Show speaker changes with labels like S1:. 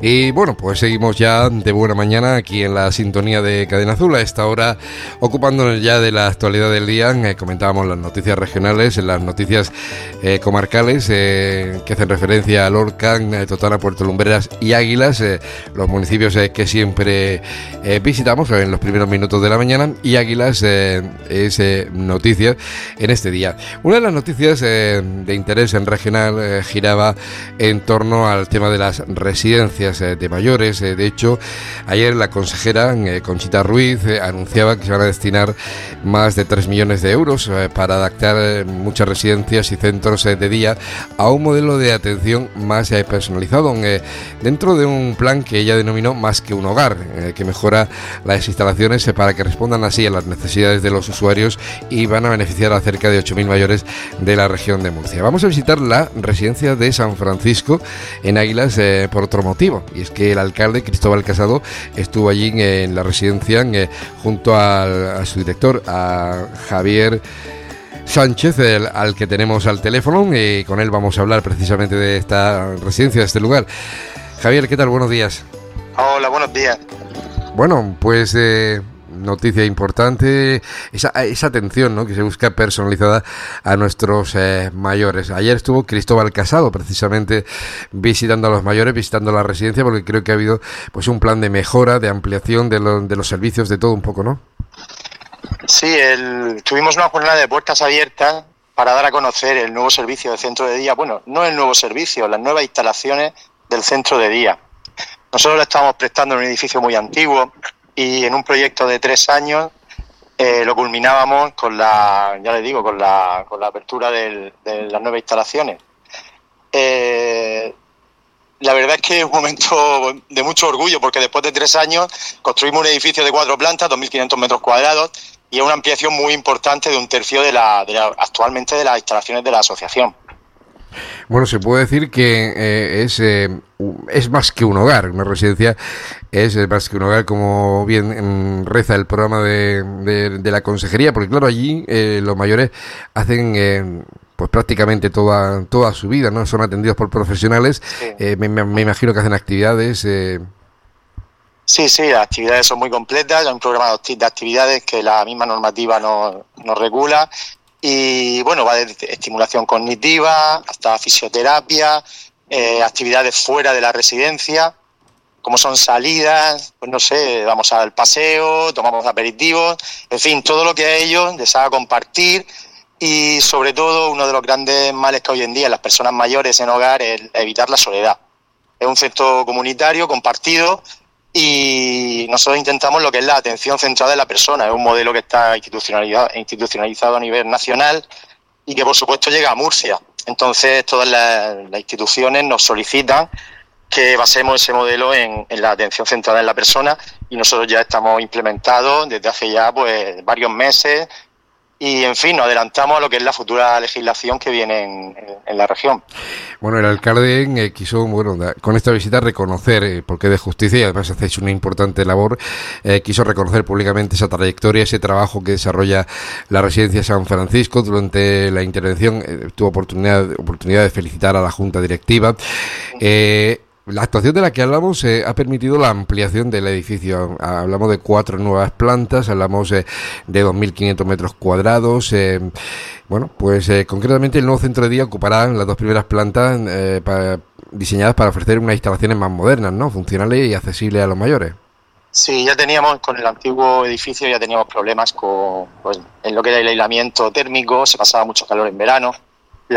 S1: Y bueno, pues seguimos ya de buena mañana aquí en la sintonía de Cadena Azul. A esta hora, ocupándonos ya de la actualidad del día, comentábamos las noticias regionales, las noticias comarcales que hacen referencia a Lorca, Totana, Puerto Lumbreras y Águilas, los municipios que siempre visitamos en los primeros minutos de la mañana. Y Águilas es noticia en este día. Una de las noticias de interés regional giraba en torno al tema de las residencias de mayores. De hecho, ayer la consejera Conchita Ruiz anunciaba que se van a destinar más de 3 millones de euros para adaptar muchas residencias y centros de día a un modelo de atención más personalizado, dentro de un plan que ella denominó Más que un hogar, que mejora las instalaciones para que respondan así a las necesidades de los usuarios y van a beneficiar a cerca de 8.000 mayores de la región de Murcia. Vamos a visitar la residencia de San Francisco en Águilas por otro motivo, y es que el alcalde Cristóbal Casado estuvo allí en la residencia junto a su director, a Javier Sánchez, al que tenemos al teléfono, y con él vamos a hablar precisamente de esta residencia, de este lugar. Javier, ¿qué tal? Buenos días.
S2: Hola, buenos días.
S1: Bueno, pues noticia importante, esa atención, ¿no?, que se busca personalizada a nuestros mayores. Ayer estuvo Cristóbal Casado precisamente visitando a los mayores, visitando la residencia, porque creo que ha habido pues un plan de mejora, de ampliación de los servicios, de todo un poco, ¿no?
S2: Sí, tuvimos una jornada de puertas abiertas para dar a conocer el nuevo servicio de centro de día. Bueno, no el nuevo servicio, las nuevas instalaciones del centro de día. Nosotros le estamos prestando en un edificio muy antiguo y en un proyecto de 3 años lo culminábamos con la apertura de las nuevas instalaciones. La verdad es que es un momento de mucho orgullo, porque después de 3 años construimos un edificio de 4 plantas, 2.500 metros cuadrados, y es una ampliación muy importante de 1/3 actualmente de las instalaciones de la asociación.
S1: Bueno, se puede decir que es más que un hogar, una residencia es más que un hogar, como bien reza el programa de la consejería, porque claro, allí los mayores hacen pues prácticamente toda su vida, ¿no? Son atendidos por profesionales. Sí. Me imagino que hacen actividades.
S2: Sí, las actividades son muy completas, hay un programa de actividades que la misma normativa nos regula. Y bueno, va desde estimulación cognitiva hasta fisioterapia, actividades fuera de la residencia, como son salidas, pues no sé, vamos al paseo, tomamos aperitivos, en fin, todo lo que a ellos les haga compartir. Y sobre todo, uno de los grandes males que hoy en día las personas mayores en hogar es evitar la soledad. Es un centro comunitario compartido y nosotros intentamos lo que es la atención centrada en la persona. Es un modelo que está institucionalizado a nivel nacional y que por supuesto llega a Murcia. Entonces todas las instituciones nos solicitan que basemos ese modelo en la atención centrada en la persona, y nosotros ya estamos implementados desde hace ya pues varios meses. Y, en fin, nos adelantamos a lo que es la futura legislación que viene en la región.
S1: Bueno, el alcalde quiso, con esta visita reconocer, porque de justicia, y además hacéis una importante labor, quiso reconocer públicamente esa trayectoria, ese trabajo que desarrolla la residencia San Francisco. Durante la intervención tuvo oportunidad de felicitar a la Junta Directiva. La actuación de la que hablamos ha permitido la ampliación del edificio. Hablamos de 4 nuevas plantas, hablamos de 2.500 metros cuadrados. Concretamente el nuevo centro de día ocupará las 2 primeras plantas diseñadas para ofrecer unas instalaciones más modernas, ¿no?, funcionales y accesibles a los mayores.
S2: Sí, ya teníamos, con el antiguo edificio ya teníamos problemas en lo que era el aislamiento térmico, se pasaba mucho calor en verano.